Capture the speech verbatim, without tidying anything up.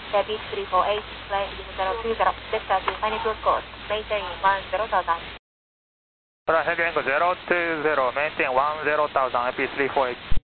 Happy three four eight, flight zero two zero, Delta two, final close course, maintain one zero thousand. Heavy angle zero two zero, maintain one zero thousand, Happy three four eight.